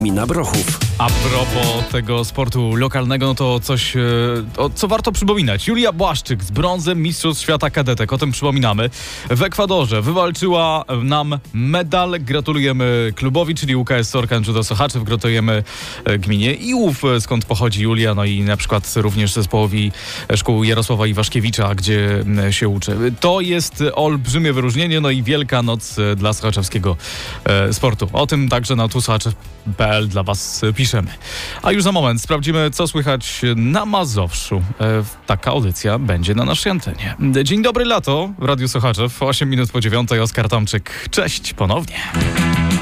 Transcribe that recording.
Mina Brochów. A propos tego sportu lokalnego, no to coś, co warto przypominać. Julia Błaszczyk z brązem Mistrzostw Świata Kadetek, o tym przypominamy. W Ekwadorze wywalczyła nam medal. Gratulujemy klubowi, czyli UKS Sorkan Judo Sochaczew. Gratulujemy gminie Iłów, skąd pochodzi Julia, no i na przykład również zespołowi szkół Jarosława Iwaszkiewicza, gdzie się uczy. To jest olbrzymie wyróżnienie, no i wielka noc dla sochaczewskiego sportu. O tym także na tusoczaczew.pl dla Was piszemy. A już za moment sprawdzimy, co słychać na Mazowszu. Taka audycja będzie na naszej antenie. Dzień dobry, lato w Radiu Sochaczew, 8 minut po 9, Oskar Tomczyk. Cześć ponownie.